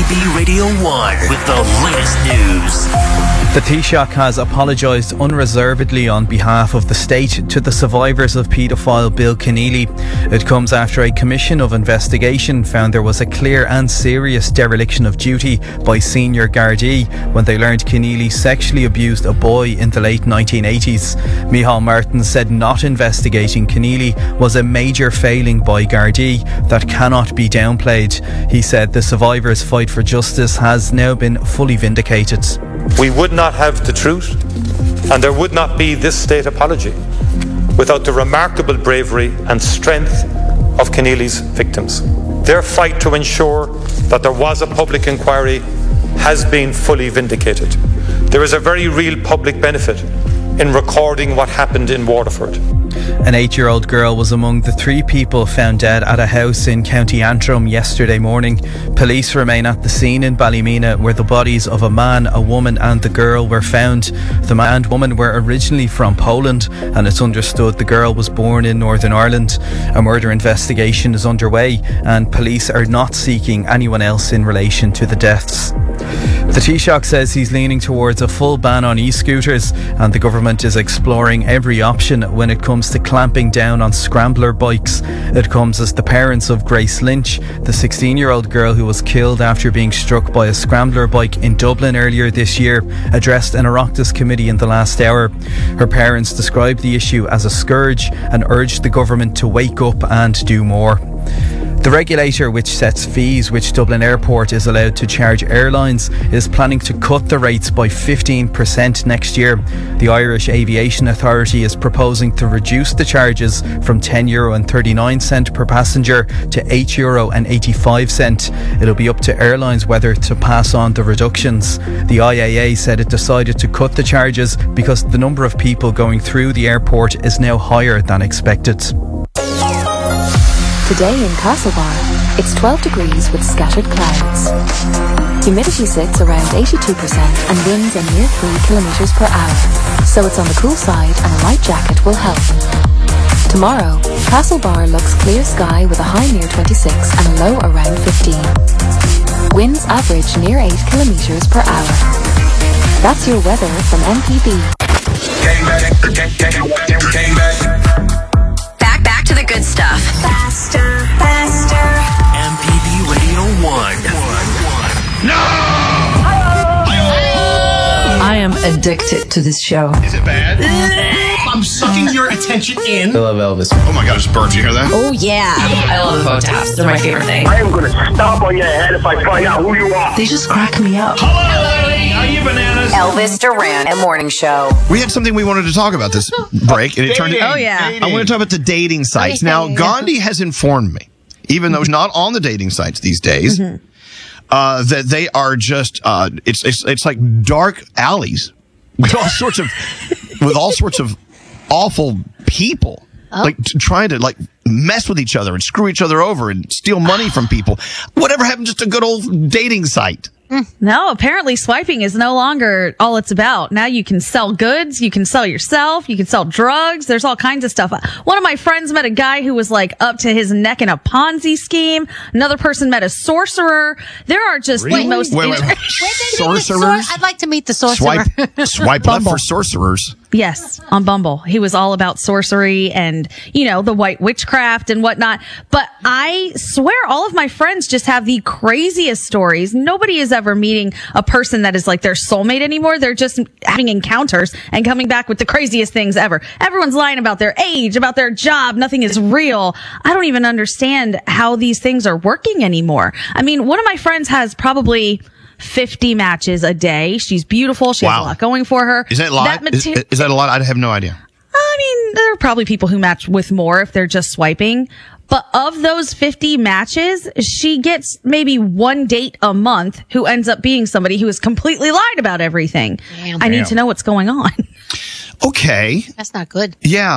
MPB Radio 1 with the latest news. The Taoiseach has apologised unreservedly on behalf of the state to the survivors of paedophile Bill Keneally. It comes after a commission of investigation found there was a clear and serious dereliction of duty by senior Gardaí when they learned Keneally sexually abused a boy in the late 1980s. Micheál Martin said not investigating Keneally was a major failing by Gardaí that cannot be downplayed. He said the survivors' fight for justice has now been fully vindicated. We would not have the truth, and there would not be this state apology without the remarkable bravery and strength of Keneally's victims. Their fight to ensure that there was a public inquiry has been fully vindicated. There is a very real public benefit in recording what happened in Waterford. An 8-year-old girl was among the 3 people found dead at a house in County Antrim yesterday morning. Police remain at the scene in Ballymena where the bodies of a man, a woman and the girl were found. The man and woman were originally from Poland and it's understood the girl was born in Northern Ireland. A murder investigation is underway and police are not seeking anyone else in relation to the deaths. The Taoiseach says he's leaning towards a full ban on e-scooters and the government is exploring every option when it comes to clamping down on scrambler bikes. It comes as the parents of Grace Lynch, the 16-year-old girl who was killed after being struck by a scrambler bike in Dublin earlier this year, addressed an Oireachtas committee in the last hour. Her parents described the issue as a scourge and urged the government to wake up and do more. The regulator which sets fees which Dublin Airport is allowed to charge airlines is planning to cut the rates by 15% next year. The Irish Aviation Authority is proposing to reduce the charges from €10.39 per passenger to €8.85. It'll be up to airlines whether to pass on the reductions. The IAA said it decided to cut the charges because the number of people going through the airport is now higher than expected. Today in Castlebar, it's 12 degrees with scattered clouds. Humidity sits around 82% and winds are near 3 kilometres per hour, so it's on the cool side and a light jacket will help. Tomorrow, Castlebar looks clear sky with a high near 26 and a low around 15. Winds average near 8 kilometres per hour. That's your weather from MPB. Back to the good stuff. Faster. MPB Radio 1. No! I am addicted to this show. Is it bad? I'm sucking your attention in. I love Elvis. Oh my God, it's burnt. You hear that? Oh, yeah. I love the phone taps. They're my favorite thing. I am going to stomp on your head if I find out who you are. They just crack me up. Hello, lady. Are you bananas? Elvis Duran and Morning Show. We had something we wanted to talk about this break, and it turned out. Oh, yeah. I want to talk about the dating sites. Now, Gandhi has informed me, even though he's not on the dating sites these days, that they are just it's like dark alleys with all sorts of awful people, trying to mess with each other and screw each other over and steal money from people. Whatever happened to just a good old dating site? No, apparently swiping is no longer all it's about. Now you can sell goods, you can sell yourself, you can sell drugs. There's all kinds of stuff. One of my friends met a guy who was up to his neck in a Ponzi scheme. Another person met a sorcerer. There are just the most... Sorcerers? I'd like to meet the sorcerer. Swipe left for sorcerers. Yes, on Bumble. He was all about sorcery and, the white witchcraft and whatnot. But I swear all of my friends just have the craziest stories. Nobody is ever meeting a person that is their soulmate anymore. They're just having encounters and coming back with the craziest things ever. Everyone's lying about their age, about their job. Nothing is real. I don't even understand how these things are working anymore. I mean, one of my friends has probably 50 matches a day. She's beautiful. She has a lot going for her. Is that a lot? Is that a lot? I have no idea. I mean, there are probably people who match with more if they're just swiping. But of those 50 matches, she gets maybe one date a month who ends up being somebody who has completely lied about everything. I need to know what's going on. Okay. That's not good. Yeah.